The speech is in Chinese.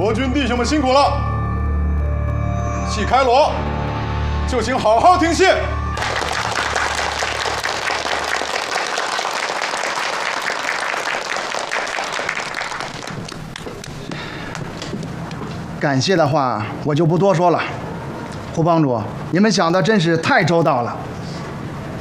国军弟兄们辛苦了。戏开锣，就请好好听戏。 感谢的话我就不多说了。胡帮主，你们想的真是太周到了。